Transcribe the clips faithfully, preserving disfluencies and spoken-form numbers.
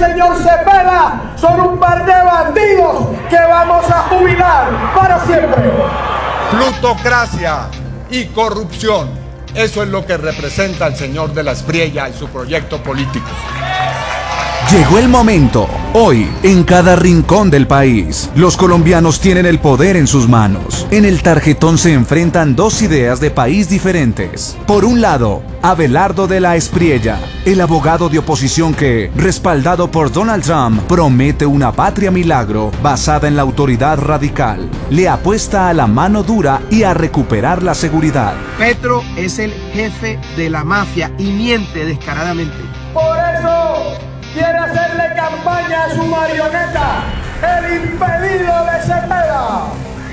señor Cepeda son un par de bandidos que vamos a jubilar para siempre. Plutocracia y corrupción, eso es lo que representa el señor de la Espriella y su proyecto político. Llegó el momento. Hoy, en cada rincón del país, los colombianos tienen el poder en sus manos. En el tarjetón se enfrentan dos ideas de país diferentes. Por un lado, Abelardo de la Espriella, el abogado de oposición que, respaldado por Donald Trump, promete una patria milagro basada en la autoridad radical. Le apuesta a la mano dura y a recuperar la seguridad. Petro es el jefe de la mafia y miente descaradamente. Por eso quiere hacerle campaña a su marioneta, el impedido de Cepeda.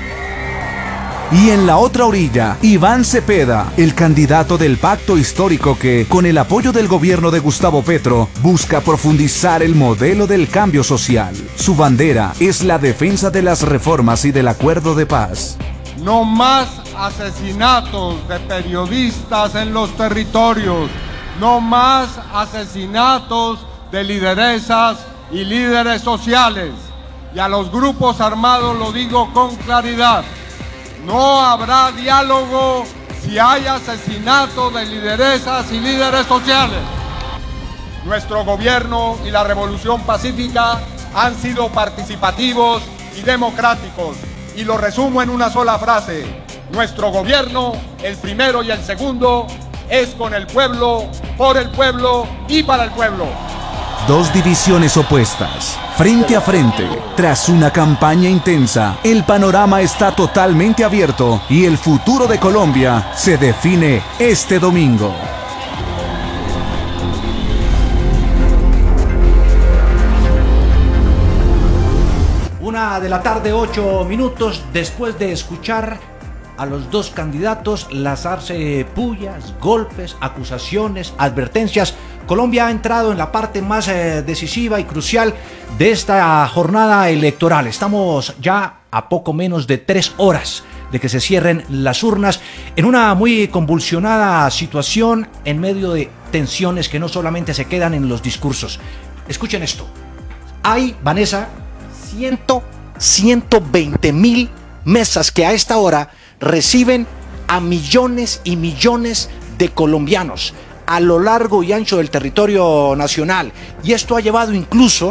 Y en la otra orilla, Iván Cepeda, el candidato del pacto histórico que, con el apoyo del gobierno de Gustavo Petro, busca profundizar el modelo del cambio social. Su bandera es la defensa de las reformas y del acuerdo de paz. No más asesinatos de periodistas en los territorios, no más asesinatos de lideresas y líderes sociales. Y a los grupos armados lo digo con claridad: no habrá diálogo si hay asesinato de lideresas y líderes sociales. Nuestro gobierno y la revolución pacífica han sido participativos y democráticos, y lo resumo en una sola frase: nuestro gobierno, el primero y el segundo, es con el pueblo, por el pueblo y para el pueblo. Dos divisiones opuestas, frente a frente. Tras una campaña intensa, el panorama está totalmente abierto y el futuro de Colombia se define este domingo. Una de la tarde, ocho minutos, después de escuchar a los dos candidatos lanzarse pullas, golpes, acusaciones, advertencias, Colombia ha entrado en la parte más eh, decisiva y crucial de esta jornada electoral. Estamos ya a poco menos de tres horas de que se cierren las urnas en una muy convulsionada situación en medio de tensiones que no solamente se quedan en los discursos. Escuchen esto. Hay, Vanessa, ciento veinte mil mesas que a esta hora reciben a millones y millones de colombianos a lo largo y ancho del territorio nacional. Y esto ha llevado incluso,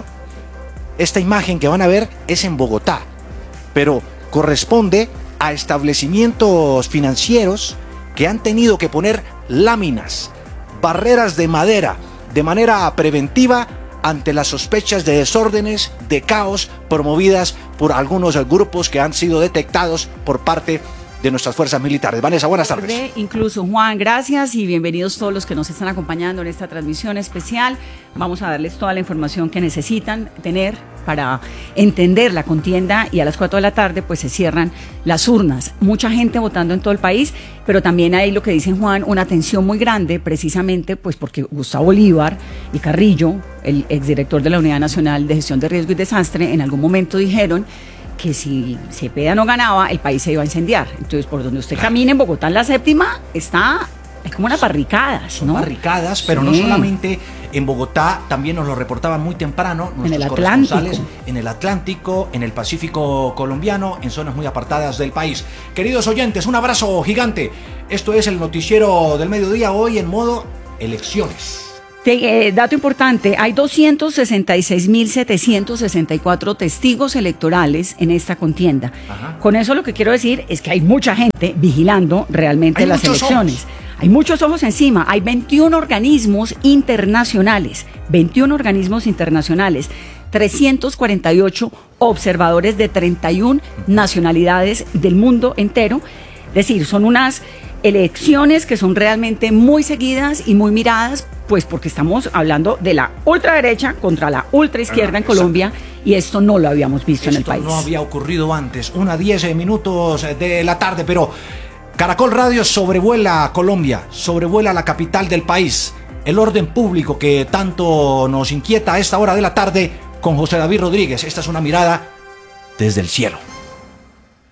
esta imagen que van a ver es en Bogotá, pero corresponde a establecimientos financieros que han tenido que poner láminas, barreras de madera, de manera preventiva ante las sospechas de desórdenes, de caos promovidas por algunos grupos que han sido detectados por parte de nuestras fuerzas militares. Vanessa, buenas tardes. Incluso Juan, gracias y bienvenidos todos los que nos están acompañando en esta transmisión especial. Vamos a darles toda la información que necesitan tener para entender la contienda, y a las cuatro de la tarde pues se cierran las urnas. Mucha gente votando en todo el país, pero también hay, lo que dice Juan, una tensión muy grande, precisamente pues porque Gustavo Bolívar y Carrillo, el exdirector de la Unidad Nacional de Gestión de Riesgo y Desastre, en algún momento dijeron que si Cepeda no ganaba, el país se iba a incendiar. Entonces, por donde usted camina en Bogotá, en la séptima, está, es como unas barricadas, ¿no? Son barricadas, pero sí. No solamente en Bogotá, también nos lo reportaban muy temprano nuestros en el Atlántico, en el Atlántico, en el Pacífico colombiano, en zonas muy apartadas del país. Queridos oyentes, un abrazo gigante. Esto es el noticiero del mediodía, hoy en modo elecciones. Eh, dato importante, hay doscientos sesenta y seis mil setecientos sesenta y cuatro testigos electorales en esta contienda. Ajá. Con eso lo que quiero decir es que hay mucha gente vigilando realmente hay las elecciones. Ojos. Hay muchos ojos encima, hay veintiún organismos internacionales, veintiún organismos internacionales, trescientos cuarenta y ocho observadores de treinta y una nacionalidades del mundo entero. Es decir, son unas elecciones que son realmente muy seguidas y muy miradas, pues porque estamos hablando de la ultraderecha contra la ultraizquierda en Colombia, y esto no lo habíamos visto en el país. No había ocurrido antes, una diez minutos de la tarde, pero Caracol Radio sobrevuela Colombia, sobrevuela la capital del país, el orden público que tanto nos inquieta a esta hora de la tarde con José David Rodríguez. Esta es una mirada desde el cielo.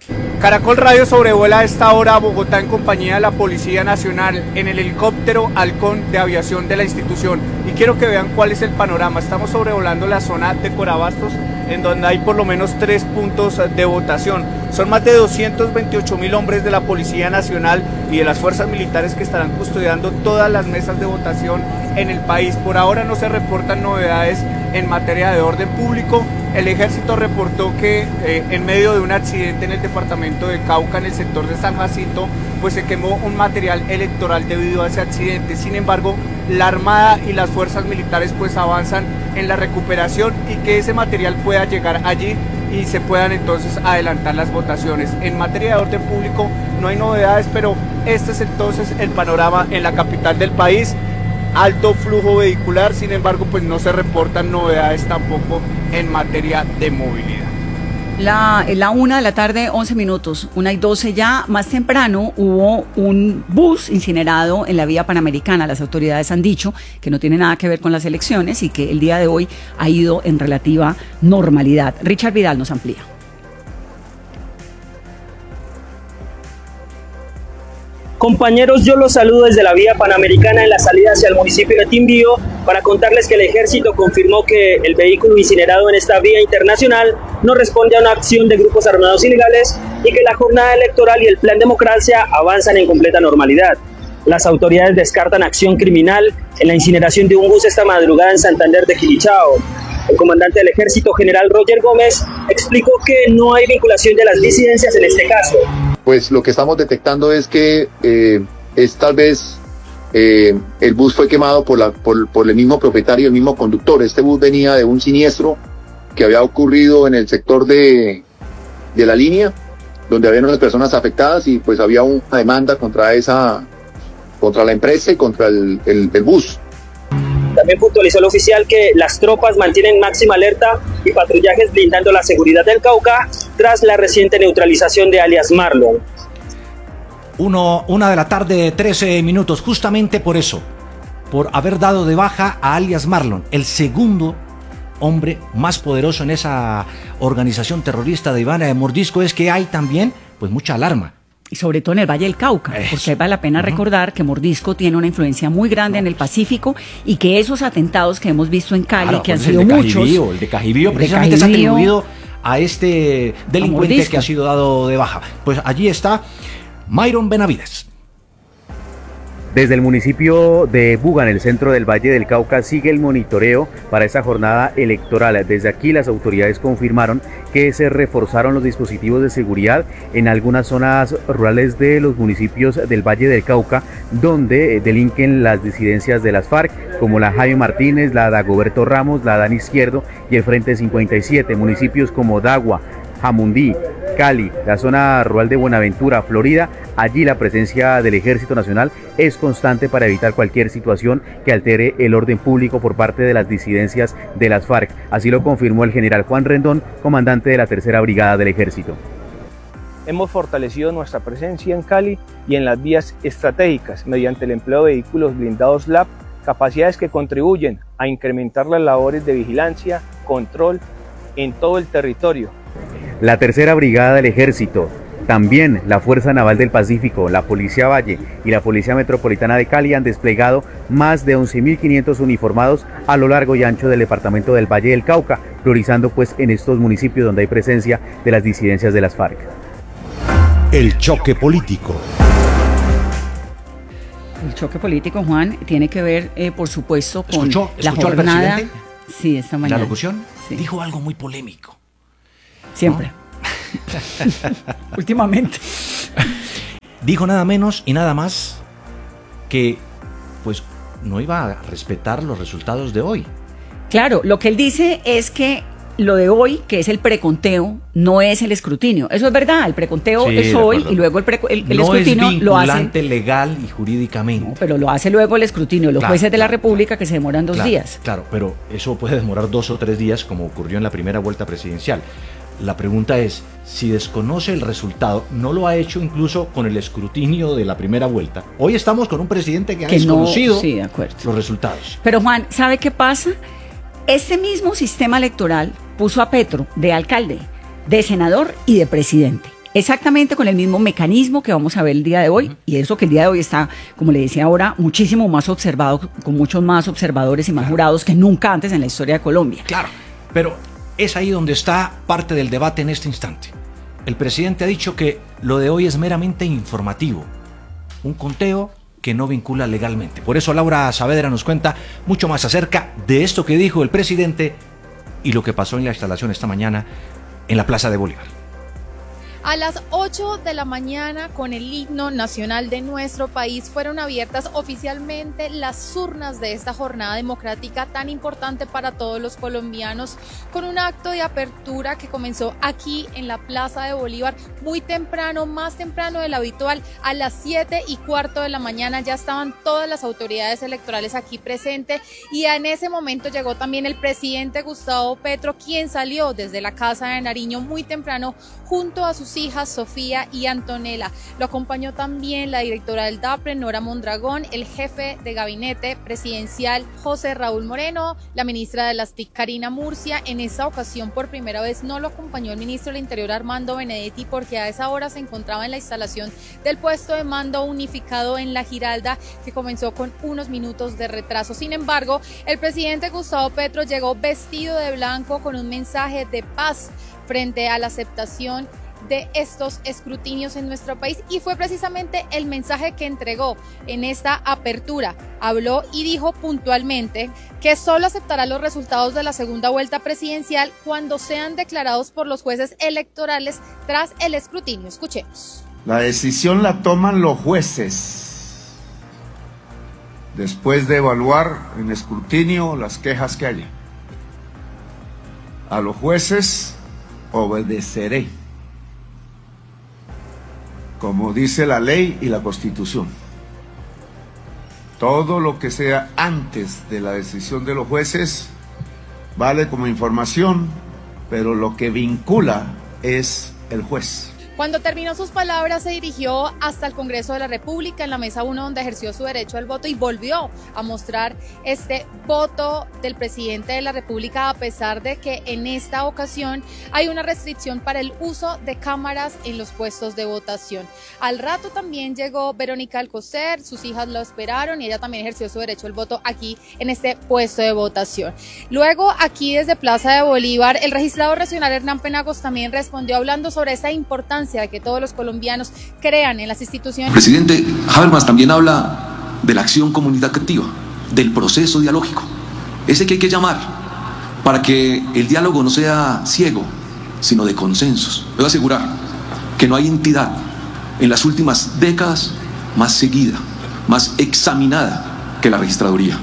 Caracol Radio sobrevuela a esta hora Bogotá en compañía de la Policía Nacional en el helicóptero Halcón de aviación de la institución. Y quiero que vean cuál es el panorama. Estamos sobrevolando la zona de Corabastos, en donde hay por lo menos tres puntos de votación. Son más de doscientos veintiocho mil hombres de la Policía Nacional y de las fuerzas militares que estarán custodiando todas las mesas de votación en el país. Por ahora no se reportan novedades en materia de orden público. El ejército reportó que eh, en medio de un accidente en el departamento de Cauca, en el sector de San Jacinto, pues se quemó un material electoral debido a ese accidente. Sin embargo, la Armada y las fuerzas militares pues avanzan en la recuperación y que ese material pueda llegar allí y se puedan entonces adelantar las votaciones. En materia de orden público no hay novedades, pero este es entonces el panorama en la capital del país. Alto flujo vehicular, sin embargo, pues no se reportan novedades tampoco en materia de movilidad. La, la una de la tarde, once minutos, una y doce ya. Más temprano hubo un bus incinerado en la vía Panamericana. Las autoridades han dicho que no tiene nada que ver con las elecciones y que el día de hoy ha ido en relativa normalidad. Richard Vidal nos amplía. Compañeros, yo los saludo desde la vía Panamericana en la salida hacia el municipio de Timbío para contarles que el ejército confirmó que el vehículo incinerado en esta vía internacional no responde a una acción de grupos armados ilegales y que la jornada electoral y el plan democracia avanzan en completa normalidad. Las autoridades descartan acción criminal en la incineración de un bus esta madrugada en Santander de Quilichao. El comandante del ejército, general Roger Gómez, explicó que no hay vinculación de las disidencias en este caso. Pues lo que estamos detectando es que eh, es tal vez eh, el bus fue quemado por, la, por, por el mismo propietario, el mismo conductor. Este bus venía de un siniestro que había ocurrido en el sector de, de la línea, donde había unas personas afectadas y pues había una demanda contra esa, contra la empresa y contra el, el, el bus. También puntualizó el oficial que las tropas mantienen máxima alerta y patrullajes blindando la seguridad del Cauca tras la reciente neutralización de alias Marlon. Uno, una de la tarde, trece minutos, justamente por eso, por haber dado de baja a alias Marlon, el segundo hombre más poderoso en esa organización terrorista de Ivana de Mordisco, es que hay también pues mucha alarma. Y sobre todo en el Valle del Cauca, Eso. porque vale la pena uh-huh. recordar que Mordisco tiene una influencia muy grande no. en el Pacífico y que esos atentados que hemos visto en Cali, claro, que han sido el de muchos... Cajibío, el de Cajibío precisamente se ha atribuido a este delincuente que ha sido dado de baja. Pues allí está Myron Benavides. Desde el municipio de Buga, en el centro del Valle del Cauca, sigue el monitoreo para esta jornada electoral. Desde aquí las autoridades confirmaron que se reforzaron los dispositivos de seguridad en algunas zonas rurales de los municipios del Valle del Cauca, donde delinquen las disidencias de las FARC, como la Jaime Martínez, la Dagoberto Ramos, la Dan Izquierdo y el Frente cincuenta y siete. Municipios como Dagua, Jamundí, Cali, la zona rural de Buenaventura, Florida, allí la presencia del Ejército Nacional es constante para evitar cualquier situación que altere el orden público por parte de las disidencias de las FARC. Así lo confirmó el general Juan Rendón, comandante de la Tercera Brigada del Ejército. Hemos fortalecido nuestra presencia en Cali y en las vías estratégicas mediante el empleo de vehículos blindados L A P, capacidades que contribuyen a incrementar las labores de vigilancia, control en todo el territorio. La Tercera Brigada del Ejército, también la Fuerza Naval del Pacífico, la Policía Valle y la Policía Metropolitana de Cali han desplegado más de once mil quinientos uniformados a lo largo y ancho del departamento del Valle del Cauca, priorizando pues en estos municipios donde hay presencia de las disidencias de las FARC. El choque político. El choque político, Juan, tiene que ver, eh, por supuesto, con ¿Escuchó, la escuchó jornada. Al presidente? Sí, esta mañana. ¿La locución? Sí. Dijo algo muy polémico. Siempre. ¿No? Últimamente. Dijo nada menos y nada más que pues no iba a respetar los resultados de hoy. Claro, lo que él dice es que lo de hoy, que es el preconteo, no es el escrutinio. Eso es verdad, el preconteo sí, es hoy y luego el, pre, el, el no escrutinio es lo hace... vinculante legal y jurídicamente. No, pero lo hace luego el escrutinio, los claro, jueces de la República claro, que se demoran dos claro, días. Claro, pero eso puede demorar dos o tres días como ocurrió en la primera vuelta presidencial. La pregunta es, si desconoce el resultado, ¿no lo ha hecho incluso con el escrutinio de la primera vuelta? Hoy estamos con un presidente que ha que desconocido no, sí, de acuerdo. los resultados. Pero Juan, ¿sabe qué pasa? Este mismo sistema electoral puso a Petro de alcalde, de senador y de presidente. exactamente con el mismo mecanismo que vamos a ver el día de hoy, y eso que el día de hoy está, como le decía ahora, muchísimo más observado, con muchos más observadores y más jurados que nunca antes en la historia de Colombia. Claro, pero es ahí donde está parte del debate en este instante. El presidente ha dicho que lo de hoy es meramente informativo, un conteo que no vincula legalmente. Por eso Laura Saavedra nos cuenta mucho más acerca de esto que dijo el presidente y lo que pasó en la instalación esta mañana en la Plaza de Bolívar. A las ocho de la mañana, con el himno nacional de nuestro país, fueron abiertas oficialmente las urnas de esta jornada democrática tan importante para todos los colombianos, con un acto de apertura que comenzó aquí en la Plaza de Bolívar muy temprano, más temprano de lo habitual. A las siete y cuarto de la mañana ya estaban todas las autoridades electorales aquí presentes, y en ese momento llegó también el presidente Gustavo Petro, quien salió desde la Casa de Nariño muy temprano junto a sus hijas Sofía y Antonella. Lo acompañó también la directora del DAPRE, Nora Mondragón, el jefe de gabinete presidencial, José Raúl Moreno, la ministra de las T I C, Karina Murcia. En esta ocasión, por primera vez, no lo acompañó el ministro del Interior, Armando Benedetti, porque a esa hora se encontraba en la instalación del puesto de mando unificado en La Giralda, que comenzó con unos minutos de retraso. Sin embargo, el presidente Gustavo Petro llegó vestido de blanco con un mensaje de paz frente a la aceptación de estos escrutinios en nuestro país, y fue precisamente el mensaje que entregó en esta apertura. Habló y dijo puntualmente que solo aceptará los resultados de la segunda vuelta presidencial cuando sean declarados por los jueces electorales tras el escrutinio. Escuchemos. La decisión la toman los jueces después de evaluar en escrutinio las quejas que haya. A los jueces obedeceré, como dice la ley y la Constitución. Todo lo que sea antes de la decisión de los jueces vale como información, pero lo que vincula es el juez. Cuando terminó sus palabras, se dirigió hasta el Congreso de la República, en la mesa uno, donde ejerció su derecho al voto y volvió a mostrar este voto del presidente de la República, a pesar de que en esta ocasión hay una restricción para el uso de cámaras en los puestos de votación. Al rato también llegó Verónica Alcocer, sus hijas lo esperaron y ella también ejerció su derecho al voto aquí en este puesto de votación. Luego, aquí desde Plaza de Bolívar, el registrador regional Hernán Penagos también respondió hablando sobre esta importancia de que todos los colombianos crean en las instituciones. El presidente Habermas también habla de la acción comunicativa, del proceso dialógico, ese que hay que llamar para que el diálogo no sea ciego, sino de consensos. Puedo asegurar que no hay entidad en las últimas décadas más seguida, más examinada que la registraduría.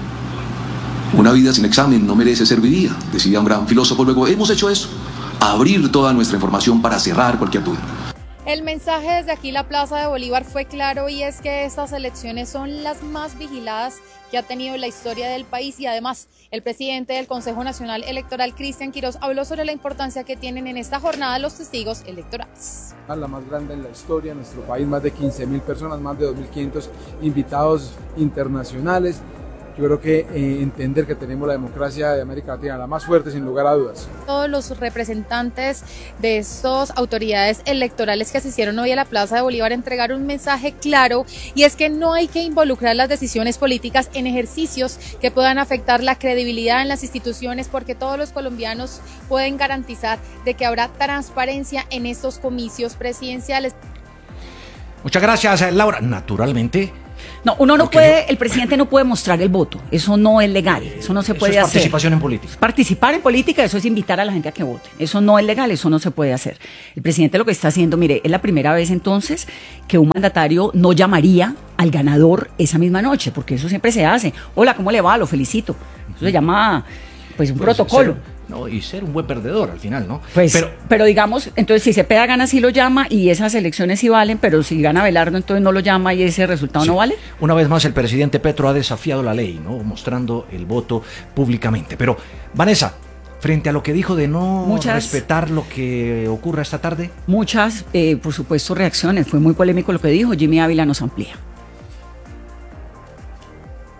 Una vida sin examen no merece ser vivida, decía un gran filósofo. Luego hemos hecho eso, abrir toda nuestra información para cerrar cualquier duda. El mensaje desde aquí, la Plaza de Bolívar, fue claro, y es que estas elecciones son las más vigiladas que ha tenido la historia del país, y además el presidente del Consejo Nacional Electoral, Cristian Quirós, habló sobre la importancia que tienen en esta jornada los testigos electorales. La más grande en la historia de nuestro país, más de quince mil personas, más de dos mil quinientos invitados internacionales. Yo creo que eh, entender que tenemos la democracia de América Latina, la más fuerte sin lugar a dudas. Todos los representantes de estas autoridades electorales que asistieron hoy a la Plaza de Bolívar entregaron un mensaje claro, y es que no hay que involucrar las decisiones políticas en ejercicios que puedan afectar la credibilidad en las instituciones, porque todos los colombianos pueden garantizar de que habrá transparencia en estos comicios presidenciales. Muchas gracias, Laura. Naturalmente, No, uno no okay. puede, el presidente no puede mostrar el voto, eso no es legal, eso no se eso puede es hacer. Participación en política. Participar en política, eso es invitar a la gente a que vote, eso no es legal, eso no se puede hacer. El presidente lo que está haciendo, mire, es la primera vez entonces que un mandatario no llamaría al ganador esa misma noche, porque eso siempre se hace. Hola, ¿cómo le va? Lo felicito. Eso se llama, pues, un pues protocolo. Ser, no, y ser un buen perdedor al final, ¿no? Pues, pero, pero digamos, entonces si Cepeda gana sí lo llama y esas elecciones sí valen, pero si gana Belardo entonces no lo llama y ese resultado sí. no vale. Una vez más el presidente Petro ha desafiado la ley, ¿no? Mostrando el voto públicamente. Pero, Vanessa, frente a lo que dijo de no muchas, respetar lo que ocurra esta tarde. Muchas, eh, por supuesto, reacciones. Fue muy polémico lo que dijo. Jimmy Ávila nos amplía.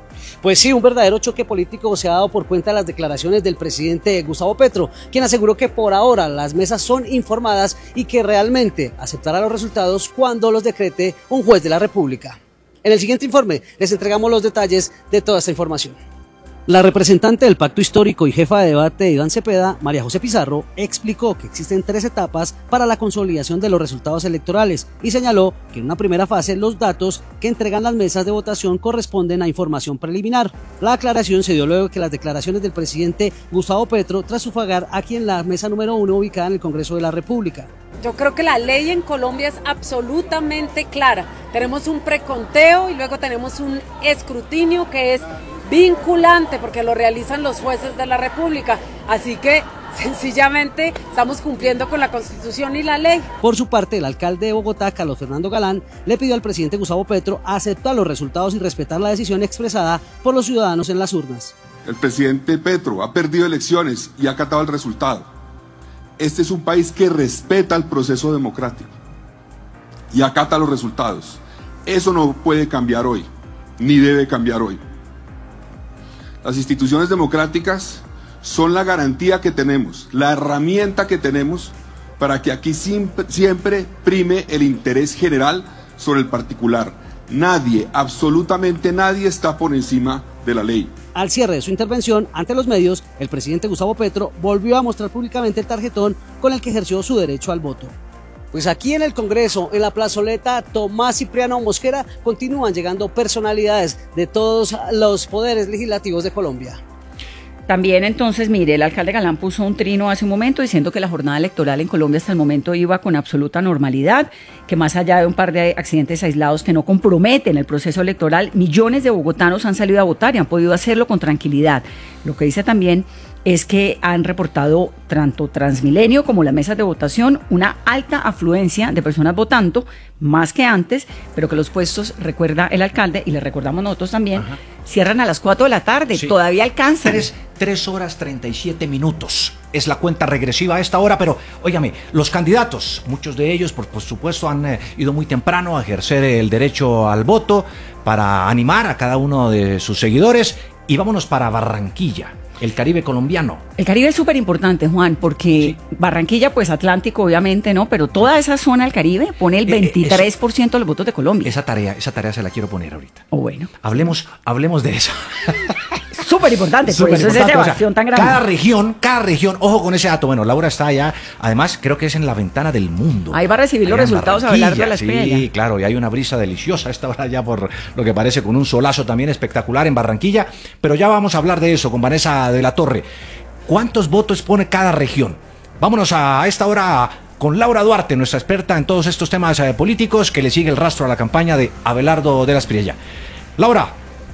Pues sí, un verdadero choque político se ha dado por cuenta de las declaraciones del presidente Gustavo Petro, quien aseguró que por ahora las mesas son informadas y que realmente aceptará los resultados cuando los decrete un juez de la República. En el siguiente informe les entregamos los detalles de toda esta información. La representante del Pacto Histórico y jefa de debate de Iván Cepeda, María José Pizarro, explicó que existen tres etapas para la consolidación de los resultados electorales y señaló que en una primera fase los datos que entregan las mesas de votación corresponden a información preliminar. La aclaración se dio luego de que las declaraciones del presidente Gustavo Petro tras sufragar aquí en la mesa número uno ubicada en el Congreso de la República. Yo creo que la ley en Colombia es absolutamente clara. Tenemos un preconteo y luego tenemos un escrutinio que es vinculante porque lo realizan los jueces de la República. Así que sencillamente estamos cumpliendo con la Constitución y la ley. Por su parte, el alcalde de Bogotá, Carlos Fernando Galán, le pidió al presidente Gustavo Petro aceptar los resultados y respetar la decisión expresada por los ciudadanos en las urnas. El presidente Petro ha perdido elecciones y ha acatado el resultado. Este es un país que respeta el proceso democrático y acata los resultados. Eso no puede cambiar hoy, ni debe cambiar hoy. Las instituciones democráticas son la garantía que tenemos, la herramienta que tenemos para que aquí siempre, siempre prime el interés general sobre el particular. Nadie, absolutamente nadie está por encima de la ley. Al cierre de su intervención ante los medios, el presidente Gustavo Petro volvió a mostrar públicamente el tarjetón con el que ejerció su derecho al voto. Pues aquí en el Congreso, en la plazoleta Tomás Cipriano Mosquera, continúan llegando personalidades de todos los poderes legislativos de Colombia. También entonces, mire, el alcalde Galán puso un trino hace un momento diciendo que la jornada electoral en Colombia hasta el momento iba con absoluta normalidad, que más allá de un par de accidentes aislados que no comprometen el proceso electoral, millones de bogotanos han salido a votar y han podido hacerlo con tranquilidad. Lo que dice también es que han reportado tanto Transmilenio como las mesas de votación una alta afluencia de personas votando, más que antes, pero que los puestos, recuerda el alcalde, y le recordamos nosotros también, Ajá. cierran a las cuatro de la tarde, sí. Todavía alcanzan. Tres, tres horas treinta y siete minutos. Es la cuenta regresiva a esta hora, pero, óigame, los candidatos, muchos de ellos, por, por supuesto, han eh, ido muy temprano a ejercer el derecho al voto para animar a cada uno de sus seguidores. Y vámonos para Barranquilla, el Caribe colombiano. El Caribe es súper importante, Juan, porque sí. Barranquilla, pues Atlántico, obviamente, ¿no? Pero toda esa zona del Caribe pone el veintitrés por ciento de los votos de Colombia. Esa tarea, esa tarea se la quiero poner ahorita. Oh, bueno. Hablemos, hablemos de eso. Súper importante, por eso es esa evasión tan grande. Cada región, cada región, ojo con ese dato. Bueno, Laura está allá, además creo que es en la ventana del mundo. Ahí va a recibir los resultados a Abelardo de la Espriella. Sí, claro, y hay una brisa deliciosa a esta hora ya por lo que parece, con un solazo también espectacular en Barranquilla. Pero ya vamos a hablar de eso con Vanessa de la Torre. ¿Cuántos votos pone cada región? Vámonos a esta hora con Laura Duarte, nuestra experta en todos estos temas eh, políticos, que le sigue el rastro a la campaña de Abelardo de la Espriella. Laura.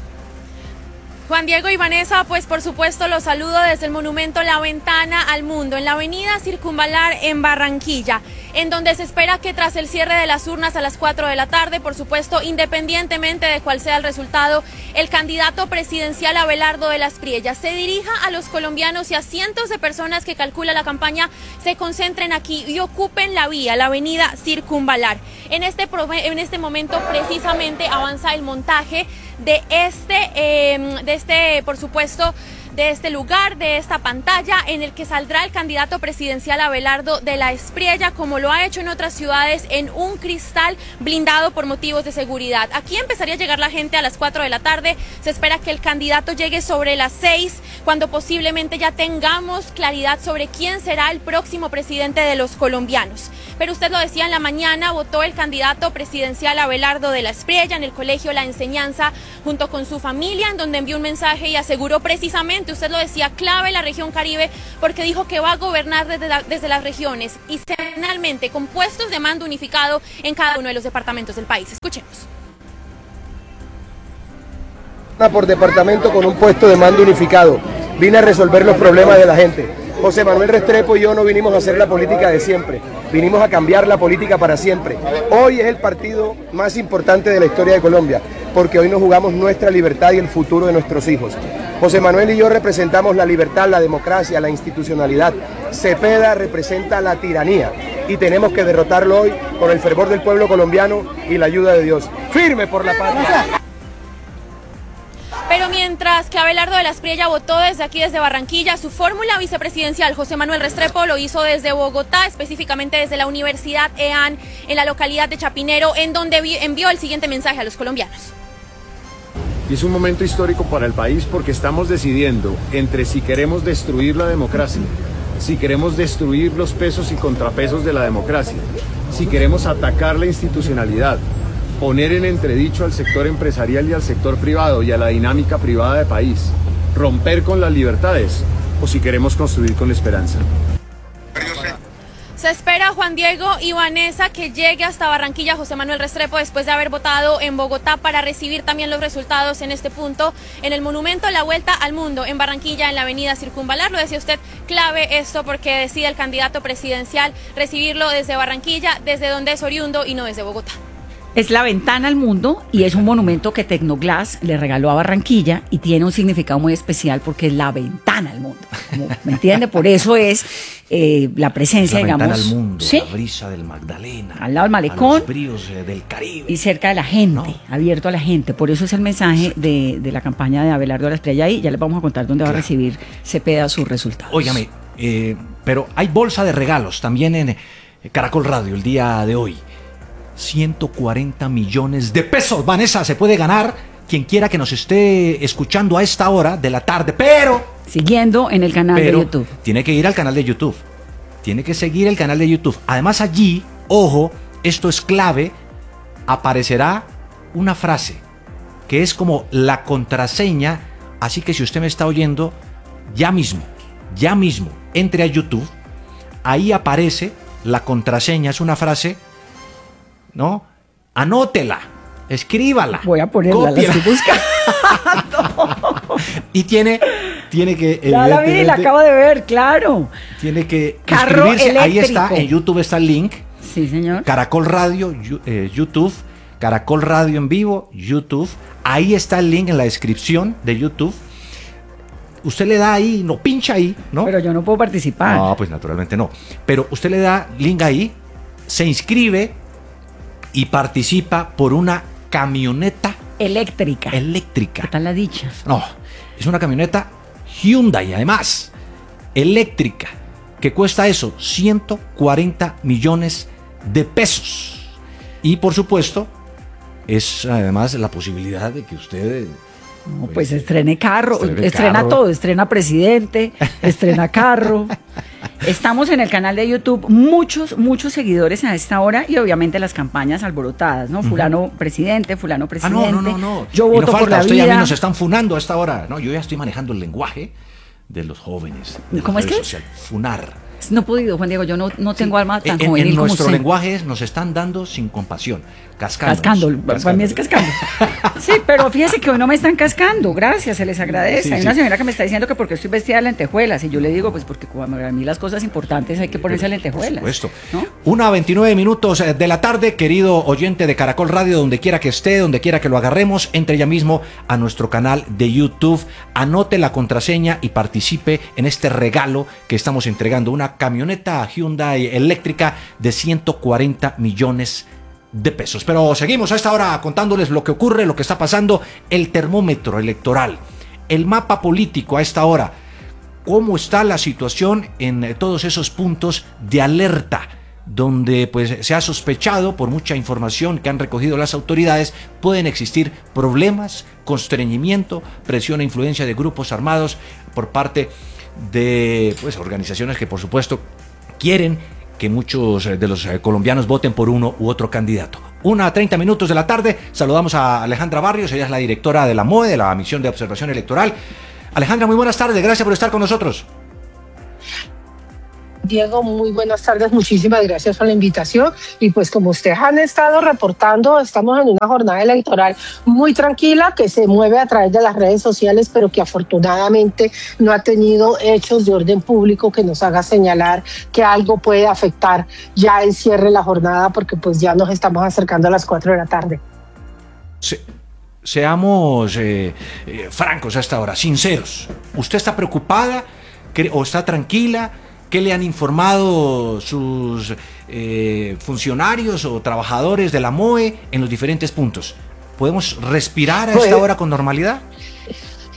Juan Diego y Vanessa, pues por supuesto los saludo desde el monumento La Ventana al Mundo, en la avenida Circunvalar en Barranquilla, en donde se espera que tras el cierre de las urnas a las cuatro de la tarde, por supuesto, independientemente de cuál sea el resultado, el candidato presidencial Abelardo de la Espriella se dirija a los colombianos y a cientos de personas que calcula la campaña se concentren aquí y ocupen la vía, la avenida Circunvalar. En este, en este momento precisamente avanza el montaje de este, eh, de este, por supuesto, de este lugar, de esta pantalla en el que saldrá el candidato presidencial Abelardo de la Espriella, como lo ha hecho en otras ciudades, en un cristal blindado por motivos de seguridad. Aquí empezaría a llegar la gente a las cuatro de la tarde, se espera que el candidato llegue sobre las seis, cuando posiblemente ya tengamos claridad sobre quién será el próximo presidente de los colombianos. Pero usted lo decía, en la mañana votó el candidato presidencial Abelardo de la Espriella en el colegio La Enseñanza junto con su familia, en donde envió un mensaje y aseguró precisamente, usted lo decía, clave la región Caribe, porque dijo que va a gobernar desde, la, desde las regiones y semanalmente con puestos de mando unificado en cada uno de los departamentos del país. Escuchemos. Por departamento con un puesto de mando unificado. Vine a resolver los problemas de la gente. José Manuel Restrepo y yo no vinimos a hacer la política de siempre, vinimos a cambiar la política para siempre. Hoy es el partido más importante de la historia de Colombia, porque hoy nos jugamos nuestra libertad y el futuro de nuestros hijos. José Manuel y yo representamos la libertad, la democracia, la institucionalidad. Cepeda representa la tiranía y tenemos que derrotarlo hoy con el fervor del pueblo colombiano y la ayuda de Dios. ¡Firme por la patria! Pero mientras mientras que Abelardo de la Espriella votó desde aquí, desde Barranquilla. Su fórmula vicepresidencial, José Manuel Restrepo, lo hizo desde Bogotá, específicamente desde la Universidad E A N en la localidad de Chapinero, en donde envió el siguiente mensaje a los colombianos. Y es un momento histórico para el país porque estamos decidiendo entre si queremos destruir la democracia, si queremos destruir los pesos y contrapesos de la democracia, si queremos atacar la institucionalidad, poner en entredicho al sector empresarial y al sector privado y a la dinámica privada de país, romper con las libertades, o si queremos construir con la esperanza. Se espera, Juan Diego y Vanessa, que llegue hasta Barranquilla José Manuel Restrepo después de haber votado en Bogotá para recibir también los resultados en este punto en el monumento La Vuelta al Mundo en Barranquilla, en la avenida Circunvalar. Lo decía usted, clave esto porque decide el candidato presidencial recibirlo desde Barranquilla, desde donde es oriundo y no desde Bogotá. Es la ventana al mundo y es un monumento que Tecnoglass le regaló a Barranquilla y tiene un significado muy especial porque es la ventana al mundo. Como, ¿me entiende? Por eso es eh, la presencia, la digamos. Ventana al mundo, ¿sí? La brisa del Magdalena. Al lado del malecón. A los bríos eh, del Caribe. Y cerca de la gente, no. abierto a la gente. Por eso es el mensaje de, de la campaña de Abelardo de la Espriella ahí. Ya les vamos a contar dónde claro. va a recibir Cepeda sus resultados. Óigame, eh, pero hay bolsa de regalos también en Caracol Radio el día de hoy. ciento cuarenta millones de pesos, Vanessa, se puede ganar quien quiera que nos esté escuchando a esta hora de la tarde, pero... Siguiendo en el canal pero de YouTube. Tiene que ir al canal de YouTube, tiene que seguir el canal de YouTube. Además allí, ojo, esto es clave, aparecerá una frase que es como la contraseña, así que si usted me está oyendo, ya mismo, ya mismo, entre a YouTube, ahí aparece la contraseña, es una frase... ¿no? Anótela, escríbala. Voy a ponerla, la estoy buscando. Y tiene, tiene que... Ya la vi, la acabo de ver, claro. Tiene que Carro inscribirse, ahí eléctrico. está, en YouTube está el link. Sí, señor. Caracol Radio, eh, YouTube, Caracol Radio en vivo, YouTube. Ahí está el link en la descripción de YouTube. Usted le da ahí, no pincha ahí, ¿no? Pero yo no puedo participar. No, pues naturalmente no. Pero usted le da link ahí, se inscribe y participa por una camioneta eléctrica. Eléctrica. ¿Qué tal la dicha? No, es una camioneta Hyundai, además, eléctrica, que cuesta eso, ciento cuarenta millones de pesos. Y por supuesto, es además la posibilidad de que usted... No, pues, pues estrene carro, estrene estrena carro. todo, estrena presidente, estrena carro. Estamos en el canal de YouTube, muchos, muchos seguidores a esta hora y obviamente las campañas alborotadas, ¿no? Fulano uh-huh. presidente, fulano presidente. Ah, no, no, no, no. Yo voto no falta, por la usted vida. Y a mí nos están funando a esta hora. No, yo ya estoy manejando el lenguaje de los jóvenes. De ¿Cómo es que? Social. Funar. No he podido, Juan Diego, yo no, no tengo sí. alma tan en, juvenil en como nuestro usted. lenguaje nos están dando sin compasión, cascando. Cascando, para mí es cascando. Sí, pero fíjese que hoy no me están cascando, gracias, se les agradece. Sí, hay sí. una señora que me está diciendo que porque estoy vestida de lentejuelas y yo le digo, pues porque para mí las cosas importantes hay que ponerse lentejuelas. Por supuesto. ¿No? Una a veintinueve minutos de la tarde, querido oyente de Caracol Radio, donde quiera que esté, donde quiera que lo agarremos, entre ya mismo a nuestro canal de YouTube, anote la contraseña y participe en este regalo que estamos entregando, una camioneta Hyundai eléctrica de ciento cuarenta millones de pesos. Pero seguimos a esta hora contándoles lo que ocurre, lo que está pasando, el termómetro electoral, el mapa político a esta hora, cómo está la situación en todos esos puntos de alerta donde pues se ha sospechado por mucha información que han recogido las autoridades pueden existir problemas, constreñimiento, presión e influencia de grupos armados por parte de pues organizaciones que por supuesto quieren que muchos de los colombianos voten por uno u otro candidato. Una a treinta minutos de la tarde, saludamos a Alejandra Barrios, ella es la directora de la M O E, de la Misión de Observación Electoral. Alejandra, muy buenas tardes, gracias por estar con nosotros. Diego, muy buenas tardes, muchísimas gracias por la invitación y pues como ustedes han estado reportando, estamos en una jornada electoral muy tranquila que se mueve a través de las redes sociales, pero que afortunadamente no ha tenido hechos de orden público que nos haga señalar que algo puede afectar ya el cierre de la jornada, porque pues ya nos estamos acercando a las cuatro de la tarde. Sí. Seamos eh, eh, francos a esta hora, sinceros. ¿Usted está preocupada o está tranquila? ¿Qué le han informado sus eh, funcionarios o trabajadores de la M O E en los diferentes puntos? ¿Podemos respirar a esta pues, hora con normalidad?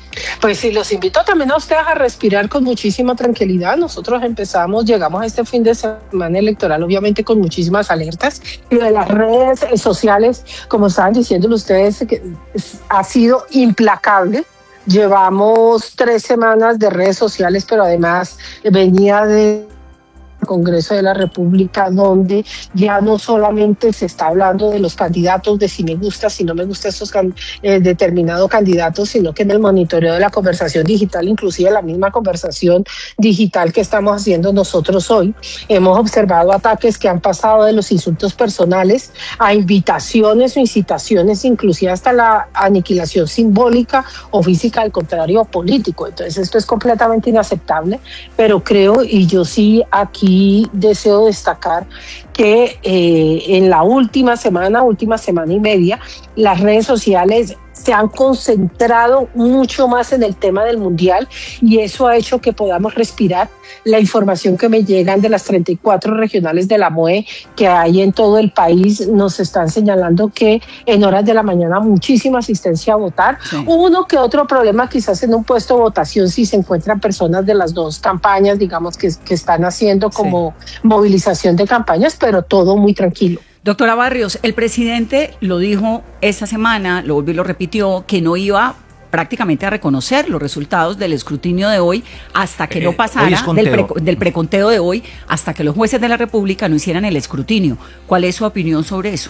Pues sí, los invito también a ustedes a respirar con muchísima tranquilidad. Nosotros empezamos, llegamos a este fin de semana electoral, obviamente con muchísimas alertas. Y de las redes sociales, como estaban diciéndolo ustedes, que ha sido implacable. Llevamos tres semanas de redes sociales, pero además venía de Congreso de la República, donde ya no solamente se está hablando de los candidatos, de si me gusta, si no me gusta estos can, eh, determinados candidatos, sino que en el monitoreo de la conversación digital, inclusive la misma conversación digital que estamos haciendo nosotros hoy, hemos observado ataques que han pasado de los insultos personales a invitaciones o incitaciones, inclusive hasta la aniquilación simbólica o física, al contrario, político. Entonces esto es completamente inaceptable, pero creo, y yo sí aquí Y deseo destacar que eh, en la última semana, última semana y media, las redes sociales se han concentrado mucho más en el tema del Mundial y eso ha hecho que podamos respirar. La información que me llegan de las treinta y cuatro regionales de la M O E que hay en todo el país nos están señalando que en horas de la mañana muchísima asistencia a votar. Sí. Uno que otro problema quizás en un puesto de votación si se encuentran personas de las dos campañas, digamos, que, que están haciendo como sí. movilización de campañas, pero todo muy tranquilo. Doctora Barrios, el presidente lo dijo esta semana, lo volvió y lo repitió, que no iba prácticamente a reconocer los resultados del escrutinio de hoy hasta que eh, no pasara del, pre, del preconteo de hoy, hasta que los jueces de la República no hicieran el escrutinio. ¿Cuál es su opinión sobre eso?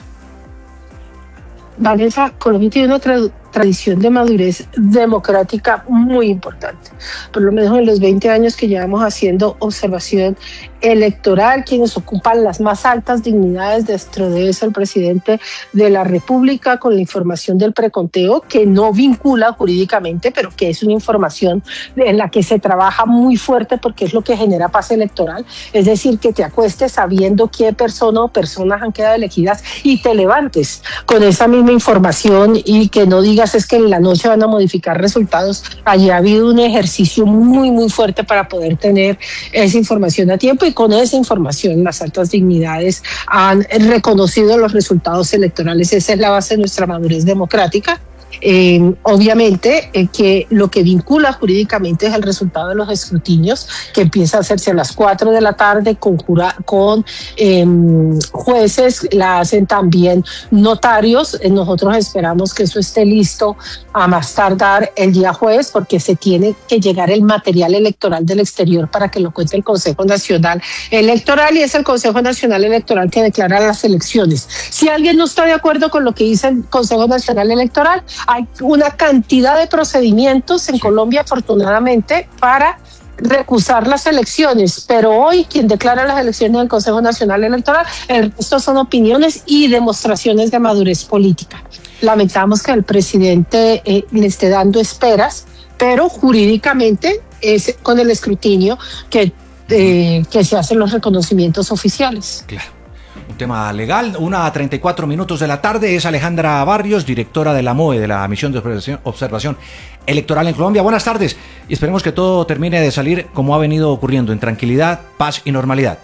Vanessa, Colombia tiene una tra tradición de madurez democrática muy importante. Por lo menos en los veinte años que llevamos haciendo observación electoral, quienes ocupan las más altas dignidades dentro de eso, el presidente de la República, con la información del preconteo, que no vincula jurídicamente, pero que es una información en la que se trabaja muy fuerte porque es lo que genera paz electoral. Es decir, que te acuestes sabiendo qué persona o personas han quedado elegidas y te levantes con esa misma información y que no digas es que en la noche van a modificar resultados. Allí ha habido un ejercicio muy, muy fuerte para poder tener esa información a tiempo y con esa información las altas dignidades han reconocido los resultados electorales. Esa es la base de nuestra madurez democrática. Eh, obviamente eh, que lo que vincula jurídicamente es el resultado de los escrutinios, que empieza a hacerse a las cuatro de la tarde con, jura, con eh, jueces, la hacen también notarios. Eh, nosotros esperamos que eso esté listo a más tardar el día jueves, porque se tiene que llegar el material electoral del exterior para que lo cuente el Consejo Nacional Electoral, y es el Consejo Nacional Electoral que declara las elecciones. Si alguien no está de acuerdo con lo que dice el Consejo Nacional Electoral, hay una cantidad de procedimientos en Colombia, afortunadamente, para recusar las elecciones, pero hoy quien declara las elecciones del Consejo Nacional Electoral, el resto son opiniones y demostraciones de madurez política. Lamentamos que el presidente eh, le esté dando esperas, pero jurídicamente es con el escrutinio que, eh, que se hacen los reconocimientos oficiales. Claro. Un tema legal, una a treinta y cuatro minutos de la tarde, es Alejandra Barrios, directora de la M O E, de la Misión de Observación, Observación Electoral en Colombia. Buenas tardes y esperemos que todo termine de salir como ha venido ocurriendo, en tranquilidad, paz y normalidad.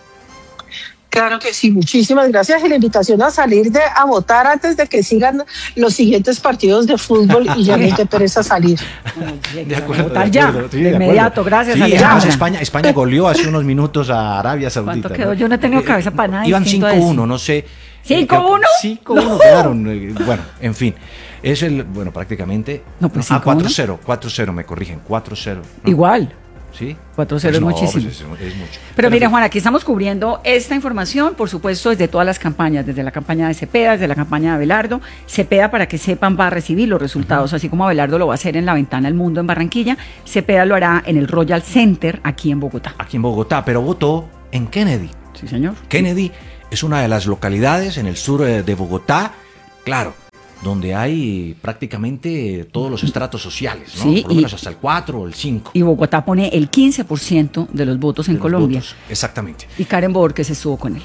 Claro que sí, muchísimas gracias y la invitación a salir de, a votar antes de que sigan los siguientes partidos de fútbol y ya no te pereza salir. De acuerdo, votar de acuerdo, ya, sí, de de inmediato, acuerdo. gracias. Sí, Alejandra. España, España goleó hace unos minutos a Arabia Saudita. ¿Cuánto quedó? ¿no? Yo no he tenido cabeza para nada. Iban cinco uno, no sé. ¿cinco uno? cinco uno quedaron, bueno, en fin. Es el, bueno, prácticamente. No, pues ah, cuatro cero, cuatro cero, me corrigen, cuatro cero. ¿no? Igual. ¿Sí? cuatro cero pues es no, muchísimo. Pues es, es mucho. Pero, Pero mire, sí. Juan, aquí estamos cubriendo esta información, por supuesto, desde todas las campañas, desde la campaña de Cepeda, desde la campaña de Abelardo. Cepeda, para que sepan, va a recibir los resultados, uh-huh. así como Abelardo lo va a hacer en la Ventana al Mundo en Barranquilla. Cepeda lo hará en el Royal Center, aquí en Bogotá. Aquí en Bogotá, pero votó en Kennedy. Sí, señor. Kennedy es una de las localidades en el sur de Bogotá, claro, donde hay prácticamente todos los estratos sociales, ¿no? Sí, por lo menos hasta el cuatro o el cinco. Y Bogotá pone el quince por ciento de los votos en de los Colombia. Votos, exactamente. Y Karen Borges estuvo con él.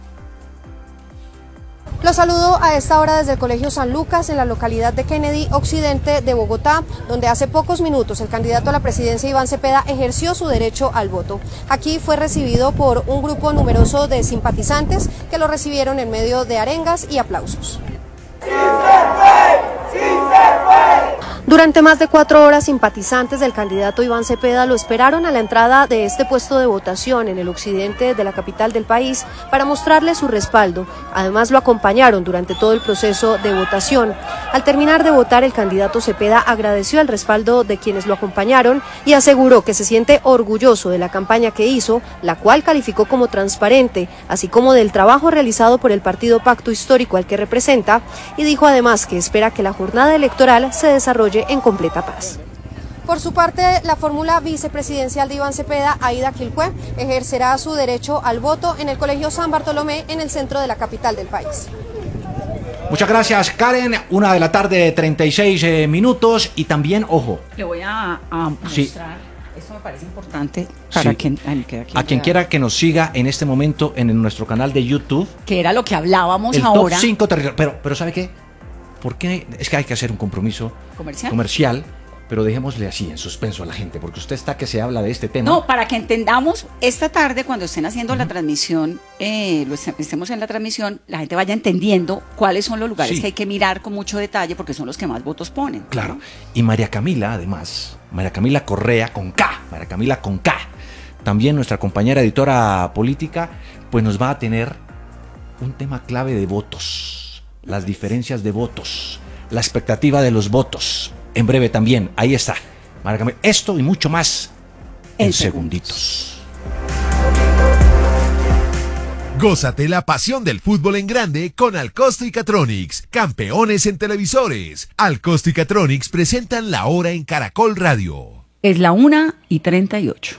Los saludo a esta hora desde el Colegio San Lucas, en la localidad de Kennedy, occidente de Bogotá, donde hace pocos minutos el candidato a la presidencia Iván Cepeda ejerció su derecho al voto. Aquí fue recibido por un grupo numeroso de simpatizantes que lo recibieron en medio de arengas y aplausos. Durante más de cuatro horas, simpatizantes del candidato Iván Cepeda lo esperaron a la entrada de este puesto de votación en el occidente de la capital del país para mostrarle su respaldo. Además, lo acompañaron durante todo el proceso de votación. Al terminar de votar, el candidato Cepeda agradeció el respaldo de quienes lo acompañaron y aseguró que se siente orgulloso de la campaña que hizo, la cual calificó como transparente, así como del trabajo realizado por el Partido Pacto Histórico al que representa, y dijo además que espera que la jornada electoral se desarrolle en completa paz. Por su parte, la fórmula vicepresidencial de Iván Cepeda, Aida Quilpué, ejercerá su derecho al voto en el Colegio San Bartolomé en el centro de la capital del país. Muchas gracias, Karen. Una de la tarde, treinta y seis eh, minutos. Y también, ojo. Le voy a, a mostrar, sí. Esto me parece importante para sí. quien, ay, quien, a quien quiera que nos siga en este momento en nuestro canal de YouTube. Que era lo que hablábamos el ahora. Top cinco territorios. Pero, pero ¿sabe qué? ¿Por qué? Es que hay que hacer un compromiso comercial. comercial, pero dejémosle así, en suspenso a la gente, porque usted está que se habla de este tema. No, para que entendamos, esta tarde cuando estén haciendo uh-huh. la transmisión, eh, lo est- estemos en la transmisión, la gente vaya entendiendo cuáles son los lugares sí. que hay que mirar con mucho detalle, porque son los que más votos ponen. Claro, y María Camila, además, María Camila Correa, con K, María Camila con K, también nuestra compañera editora política, pues nos va a tener un tema clave de votos. Las diferencias de votos, la expectativa de los votos. En breve también, ahí está. Esto y mucho más en, en segunditos. Gózate la pasión del fútbol en grande con Alcosto y Catronics, campeones en televisores. Alcosto y Catronics presentan La Hora en Caracol Radio. Es la una y treinta y ocho.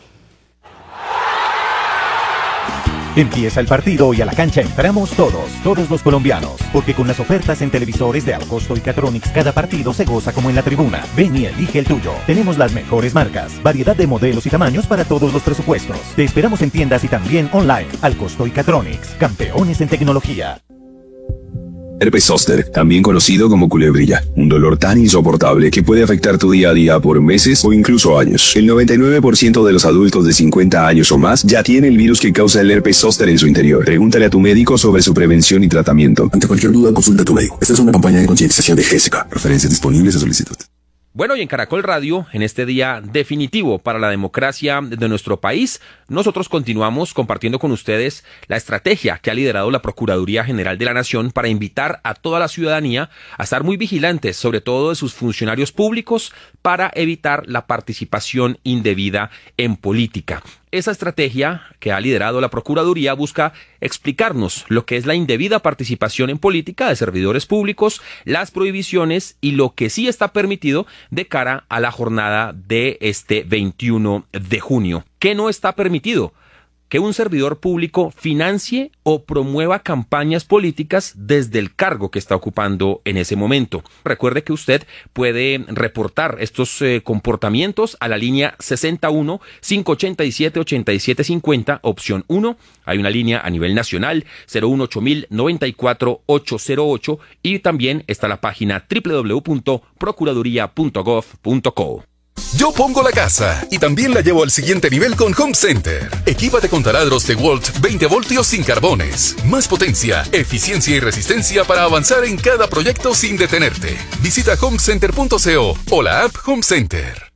Empieza el partido y a la cancha entramos todos, todos los colombianos, porque con las ofertas en televisores de Alcosto y Catronics cada partido se goza como en la tribuna. Ven y elige el tuyo. Tenemos las mejores marcas, variedad de modelos y tamaños para todos los presupuestos. Te esperamos en tiendas y también online. Alcosto y Catronics, campeones en tecnología. Herpes zóster, también conocido como culebrilla, un dolor tan insoportable que puede afectar tu día a día por meses o incluso años. El noventa y nueve por ciento de los adultos de cincuenta años o más ya tiene el virus que causa el herpes zóster en su interior. Pregúntale a tu médico sobre su prevención y tratamiento. Ante cualquier duda, consulta a tu médico. Esta es una campaña de concientización de Gésica. Referencias disponibles a solicitud. Bueno, y en Caracol Radio, en este día definitivo para la democracia de nuestro país, nosotros continuamos compartiendo con ustedes la estrategia que ha liderado la Procuraduría General de la Nación para invitar a toda la ciudadanía a estar muy vigilantes, sobre todo de sus funcionarios públicos, para evitar la participación indebida en política. Esa estrategia que ha liderado la Procuraduría busca explicarnos lo que es la indebida participación en política de servidores públicos, las prohibiciones y lo que sí está permitido de cara a la jornada de este veintiuno de junio. ¿Qué no está permitido? Que un servidor público financie o promueva campañas políticas desde el cargo que está ocupando en ese momento. Recuerde que usted puede reportar estos eh, comportamientos a la línea sesenta y uno, cinco ochenta y siete, ochenta y siete cincuenta, opción uno. Hay una línea a nivel nacional, cero uno ocho mil noventa y cuatro ochocientos ocho, y también está la página doble u doble u doble u punto procuraduría punto gov punto co. Yo pongo la casa y también la llevo al siguiente nivel con Home Center. Equípate con taladros DeWalt veinte voltios sin carbones. Más potencia, eficiencia y resistencia para avanzar en cada proyecto sin detenerte. Visita homecenter punto co o la app Home Center.